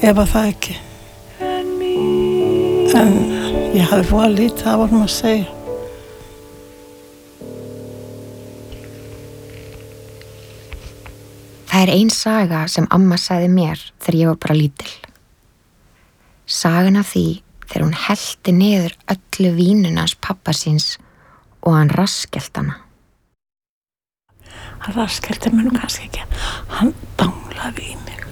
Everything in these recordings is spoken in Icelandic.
ef að það ekki. En ég hafði fóð að lítið af honum að segja. Það ein saga sem amma sagði mér þegar ég var bara lítil. Sagan af því þegar hún hellti niður öllu víninu hans pabba síns og hann raskelt hana. Hann raskelti mér nú kannski ekki. Hann danglaði í mig.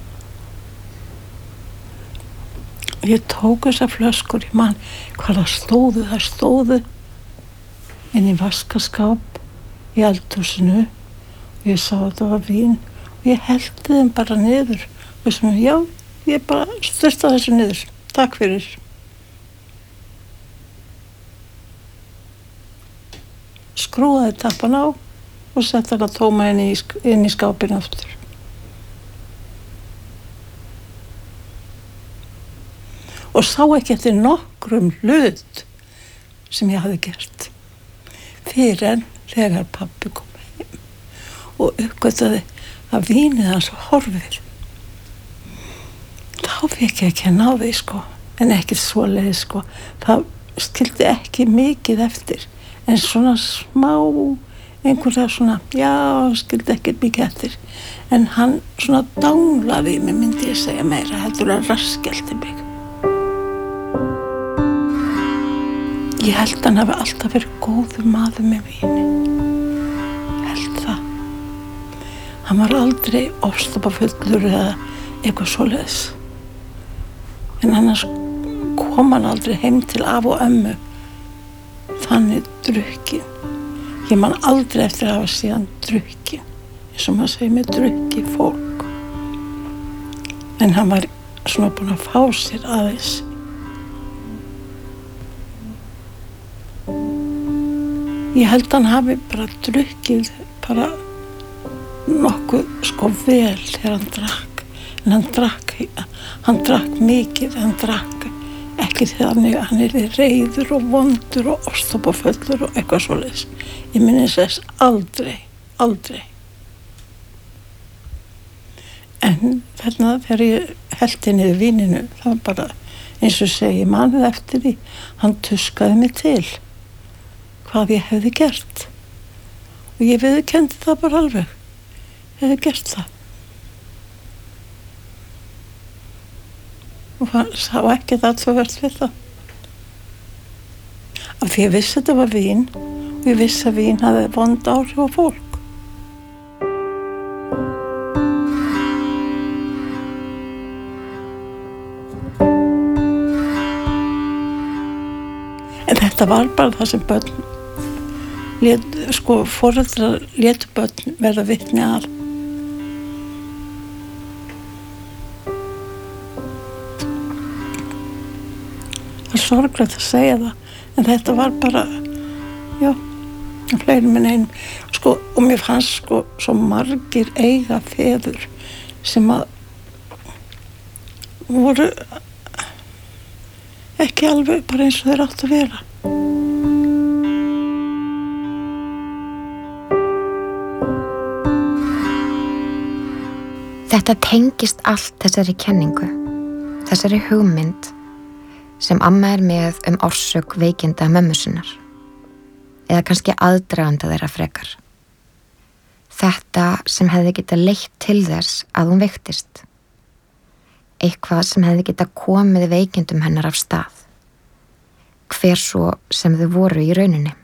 Ég tók þessar flöskur, ég man hvað það stóðu inn í vaskaskáp í eldhúsinu og ég sá að það var vín og ég hellti þeim bara niður og ég svona, já, ég bara styrta þessu niður, takk fyrir. Skrúaði tappan á og setti hana tóma inn í skápinn aftur. Og sá ekki eftir nokkrum hlut sem ég hafði gert fyrir en þegar pabbi kom heim og uppgötaði að vínið hans var horfið. Þá fékk ég ekki að ná því, en ekki svoleiðis, Það skildi ekki mikið eftir, en svona smá, einhverja svona, já, skildi ekki mikið eftir. En hann svona danglaði í mig, myndi ég segja meira, heldur að raskelti mig. Ég held að hann hafi alltaf verið góður maður með víni. Held það. Hann var aldrei ofstopafullur eða eitthvað svoleiðis. En annars kom hann aldrei heim til af og ömmu. Þannig drukkin. Ég man aldrei eftir að hafa síðan drukkin. Eins og maður segir með drukki fólk. En hann var svona búinn að fá sér aðeins. Ég held að hann hafi bara drukkið bara nokkuð vel þegar hann drakk. En hann drakk mikið, hann drakk ekki þannig að hann reiður og vondur og ofstopafullur og eitthvað svoleiðis. Ég minnist þess aldrei. En þarna þegar ég hellti niður víninu, það var bara, eins og segi, manið eftir því, hann tuskaði mig til hvað ég hefði gert. Og ég viðurkenndi það bara alveg. Ég hefði gert það. Og hann sá ekki það svo verðt við það. Af því ég vissi þetta var vín og ég vissi að vín hafði vond áhrif á fólk. En þetta var bara það sem börn foreldrar létu börn verða vitni að. Það er sorglegt að segja það, en þetta var bara, já, fleiri minn einn. Og mér fannst svo margir eiga feður sem að voru ekki alveg bara eins og þeir áttu að vera. Þetta tengist allt þessari kenningu, þessari hugmynd sem amma með orsök veikinda mömmu sinnar. Eða kannski aðdraganda þeirra frekar. Þetta sem hefði getað leitt til þess að hún veiktist. Eitthvað sem hefði getað komið veikindum hennar af stað. Hver svo sem þau voru í rauninni.